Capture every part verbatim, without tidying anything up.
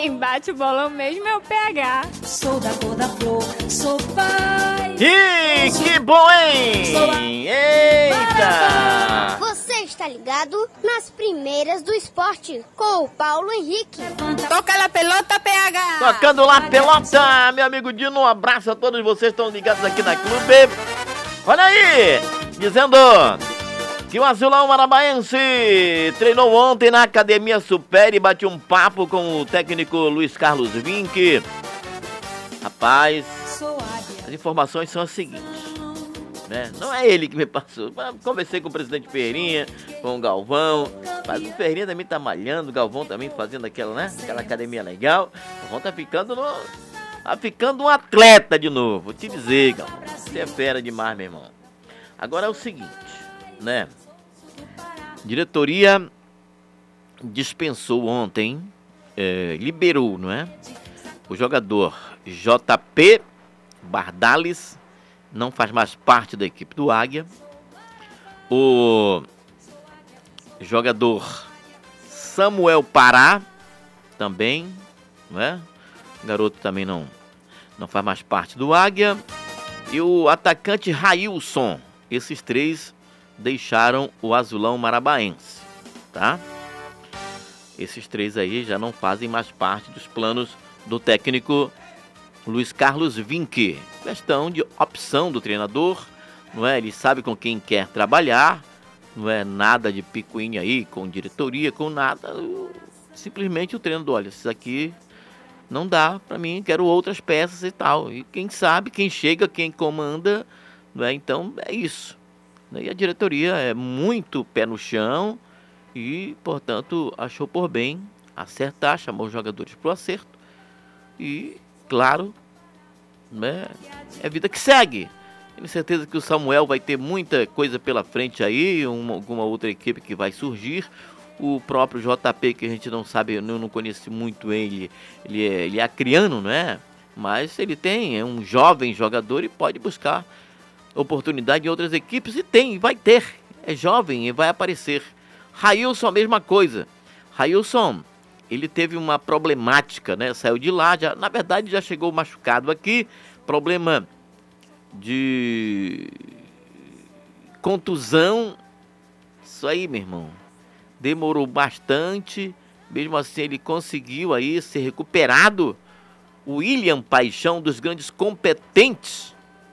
Quem bate o bolão mesmo é o P H. Sou da cor da flor, sou pai. Ih, que bom, hein? Eita! Você está ligado nas primeiras do esporte com o Paulo Henrique. Toca a pelota, P H. Tocando lá pelota, meu amigo Dino, um abraço a todos vocês que estão ligados aqui na Clube. Olha aí, dizendo que o Azulão Marabaense treinou ontem na Academia Super e bateu um papo com o técnico Luiz Carlos Vinck. Rapaz, as informações são as seguintes, né? Não é ele que me passou. Conversei com o presidente Ferreirinha, com o Galvão. Mas o Ferreirinha também tá malhando, o Galvão também fazendo aquela, né? Aquela academia legal. O Galvão tá ficando no... tá ficando um atleta de novo. Vou te dizer, Galvão. Você é fera demais, meu irmão. Agora é o seguinte, né? Diretoria dispensou ontem, é, liberou, não é? O jogador J P Bardales não faz mais parte da equipe do Águia. O jogador Samuel Pará também, não é? O garoto também não, não faz mais parte do Águia. E o atacante Railson, esses três deixaram o Azulão Marabaense, tá? Esses três aí já não fazem mais parte dos planos do técnico Luiz Carlos Vinck. Questão de opção do treinador, não é? Ele sabe com quem quer trabalhar, não é nada de picuinha aí, com diretoria, com nada. Simplesmente o treinador, olha, isso aqui não dá pra mim, quero outras peças e tal. E quem sabe, quem chega, quem comanda, não é? Então é isso. E a diretoria é muito pé no chão e, portanto, achou por bem acertar, chamou os jogadores para o acerto e, claro, né, é vida que segue. Tenho certeza que o Samuel vai ter muita coisa pela frente aí, uma, alguma outra equipe que vai surgir. O próprio J P, que a gente não sabe, eu não conheço muito ele, ele é, ele é acriano, não é? Mas ele tem, é um jovem jogador e pode buscar oportunidade em outras equipes e tem, vai ter, é jovem e vai aparecer. Railson, a mesma coisa. Railson, ele teve uma problemática, né? Saiu de lá, já, na verdade já chegou machucado aqui, problema de contusão. Isso aí, meu irmão, demorou bastante, mesmo assim ele conseguiu aí ser recuperado. O William Paixão, dos grandes competentes,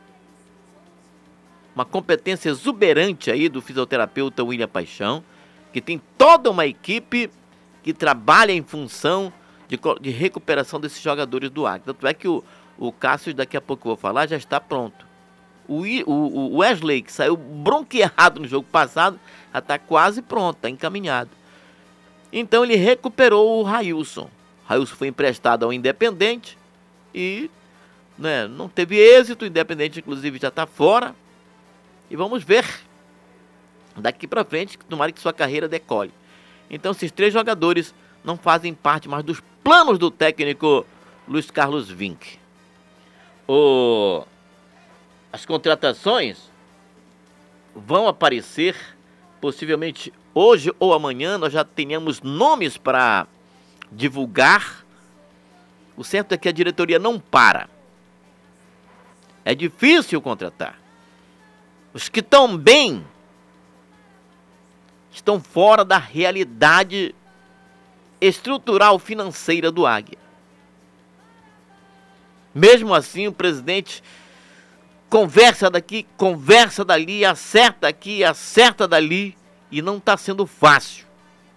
uma competência exuberante aí do fisioterapeuta William Paixão, que tem toda uma equipe que trabalha em função de, de recuperação desses jogadores do Águia. Tanto é que o, o Cássio, daqui a pouco eu vou falar, já está pronto. O, o, o Wesley, que saiu bronqueado no jogo passado, já está quase pronto, está encaminhado. Então ele recuperou o Railson. Railson foi emprestado ao Independente e, né, não teve êxito. O Independente, inclusive, já está fora. E vamos ver daqui para frente, tomara que sua carreira decole. Então esses três jogadores não fazem parte mais dos planos do técnico Luiz Carlos Vinck. O... As contratações vão aparecer possivelmente hoje ou amanhã. Nós já tenhamos nomes para divulgar. O certo é que a diretoria não para. É difícil contratar. Os que estão bem estão fora da realidade estrutural financeira do Águia. Mesmo assim, o presidente conversa daqui, conversa dali, acerta aqui, acerta dali, e não está sendo fácil.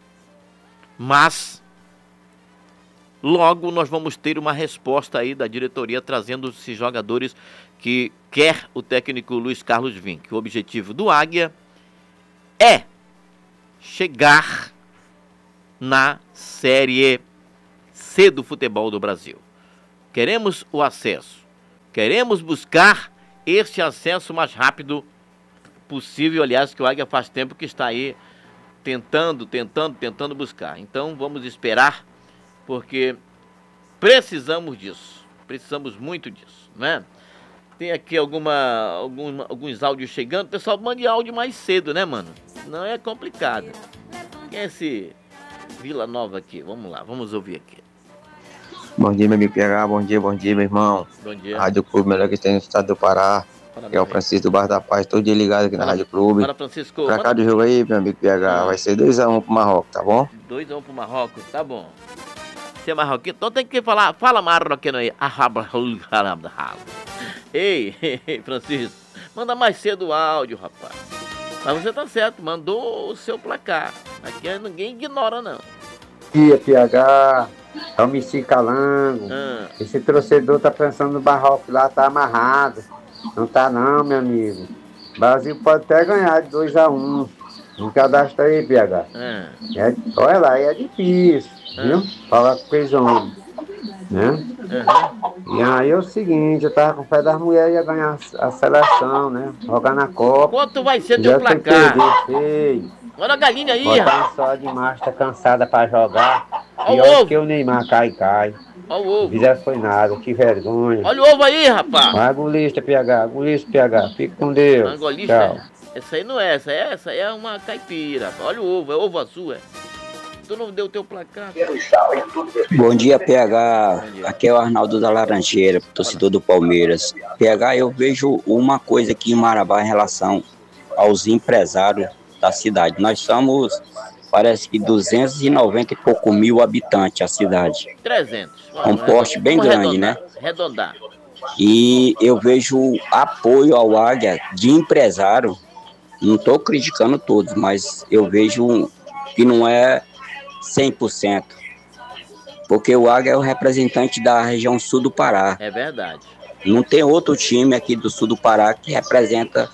Mas logo nós vamos ter uma resposta aí da diretoria trazendo esses jogadores que quer o técnico Luiz Carlos Vinck. O objetivo do Águia é chegar na Série C do futebol do Brasil. Queremos o acesso. Queremos buscar este acesso mais rápido possível. Aliás, que o Águia faz tempo que está aí tentando, tentando, tentando buscar. Então vamos esperar, porque precisamos disso. Precisamos muito disso, né? Tem aqui alguma, algum, alguns áudios chegando. Pessoal, mande áudio mais cedo, né, mano? Não é complicado. Quem é esse Vila Nova aqui? Vamos lá, vamos ouvir aqui. Bom dia, meu amigo P H, bom dia, bom dia, meu irmão. Bom dia. Rádio Clube, melhor que tem no estado do Pará. Fala, Que é o Francisco do Bar da Paz, todo dia ligado aqui na Fala. Rádio Clube. Fala, Francisco. Pra cá do jogo aí, meu amigo P H, vai ser dois a um pro Marrocos, tá bom? dois a um pro Marrocos, tá bom. Você é marroquino? Então tem que falar, fala marroquino aí. Ei, Francisco, manda mais cedo o áudio, rapaz. Mas você tá certo, mandou o seu placar. Aqui ninguém ignora, não. Dia, P H, é o Messi Calango. Ah. Esse torcedor tá pensando no Marrocos lá, tá amarrado. Não tá não, meu amigo. O Brasil pode até ganhar de dois a um. No cadastro aí, P H. Ah. É, olha lá, é difícil, Ah. viu? Falar com os homens, né? Uhum. E aí é o seguinte, eu tava com fé das mulheres ia ganhar a seleção, né? Jogar na Copa. Quanto vai ser Já teu tem que placar? perder, feio. Olha a galinha aí, rapaz. Botar só demais, tá cansada pra jogar. Ó o Pior ovo. que o Neymar cai, cai. Olha o Não ovo. fizeram foi nada, que vergonha. Olha o ovo aí, rapaz. Vai, agulista, P H, agulista, P H. Fica com Deus. Angolista. Tchau. Essa aí não é, essa, é, essa aí é uma caipira. Olha o ovo, é ovo azul, é. Tu não deu teu placar? Bom dia, P H. Bom dia. Aqui é o Arnaldo da Laranjeira, torcedor do Palmeiras. P H, eu vejo uma coisa aqui em Marabá em relação aos empresários da cidade. Nós somos, parece que duzentos e noventa e pouco mil habitantes a cidade. trezentos. Um poste bem Vamos grande, arredondar, né? Arredondar. E eu vejo apoio ao Águia de empresário. Não estou criticando todos, mas eu vejo que não é cem por cento. Porque o Águia é o representante da região sul do Pará. É verdade. Não tem outro time aqui do sul do Pará que representa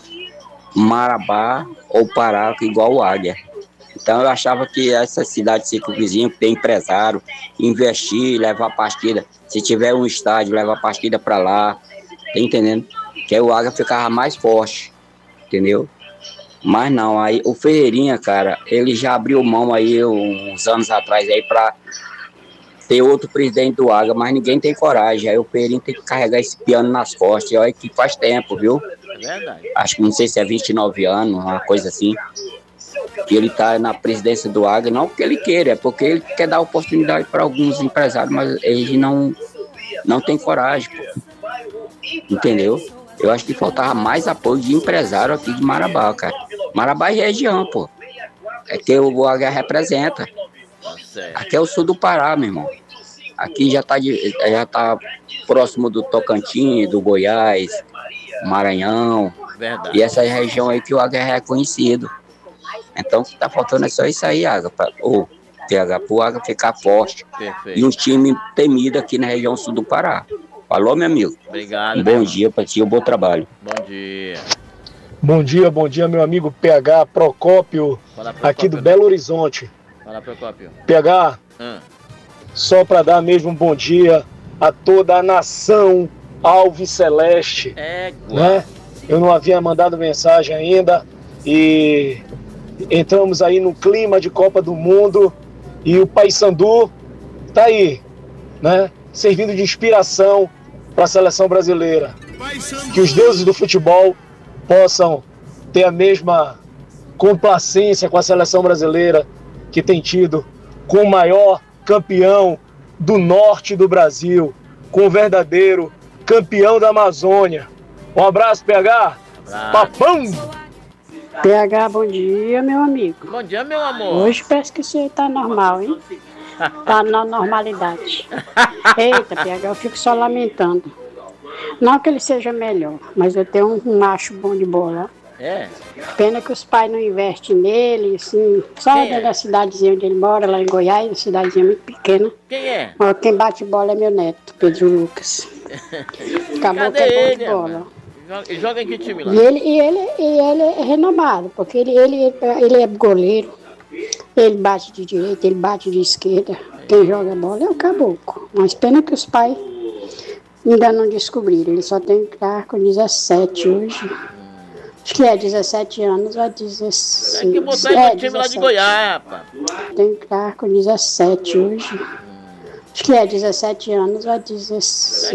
Marabá ou Pará igual o Águia. Então eu achava que essa cidade circunvizinha, que tem empresário, investir, levar partida. Se tiver um estádio, levar partida para lá. Tá entendendo? Que aí o Águia ficava mais forte. Entendeu? Mas não, aí o Ferreirinha, cara, ele já abriu mão aí uns anos atrás aí pra ter outro presidente do Águia, mas ninguém tem coragem. Aí o Ferreirinha tem que carregar esse piano nas costas. E olha que faz tempo, viu? É verdade. Acho que não sei se é vinte e nove anos, uma coisa assim. Que ele tá na presidência do Águia, não porque ele queira, é porque ele quer dar oportunidade para alguns empresários, mas ele não, não tem coragem, pô. Entendeu? Eu acho que faltava mais apoio de empresário aqui de Marabá, cara. Marabá e região, pô. É que o Águia representa. Tá certo. Aqui é o sul do Pará, meu irmão. Aqui já tá, de, já tá próximo do Tocantins, do Goiás, Maranhão. Verdade. E essa região aí que o Águia é reconhecido. Então o que tá faltando é só isso aí, Águia. Pra, ou P H, pro Águia ficar forte. Perfeito. E um time temido aqui na região sul do Pará. Falou, meu amigo? Obrigado. Um meu bom irmão. dia pra ti, um bom trabalho. Bom dia. Bom dia, bom dia, meu amigo P H Procópio, Fala, Procópio. aqui do Belo Horizonte. Fala, Procópio. P H, Ah. só para dar mesmo um bom dia a toda a nação Alves Celeste, É, né? Eu não havia mandado mensagem ainda e entramos aí no clima de Copa do Mundo e o Paysandu tá aí, né? Servindo de inspiração para a seleção brasileira. Que os deuses do futebol possam ter a mesma complacência com a seleção brasileira que tem tido com o maior campeão do norte do Brasil, com o verdadeiro campeão da Amazônia. Um abraço, P H. Abraço. Papão! P H, bom dia, meu amigo. Bom dia, meu amor. Hoje parece que você tá normal, hein? Tá na normalidade. Eita, P H, eu fico só lamentando. Não que ele seja melhor, mas eu tenho um macho bom de bola. É? Pena que os pais não investem nele, assim, só Quem é? da cidadezinha onde ele mora, lá em Goiás, uma cidadezinha muito pequena. Quem é? Ó, quem bate bola é meu neto, Pedro Lucas. Acabou Cadê que é bom ele, de bola. rapaz? Joga- E joga em que time lá? E ele, e ele, e ele é renomado, porque ele, ele, ele é goleiro, ele bate de direita, ele bate de esquerda. Quem joga bola é o caboclo. Mas pena que os pais ainda não descobriram. Ele só tem que estar com dezessete hoje. Acho que é dezessete anos ou dezesseis. Tem que botar ele é, no time lá de dezessete. Goiás, rapaz. Tem que estar com dezessete hoje. Acho que é dezessete anos ou dezesseis.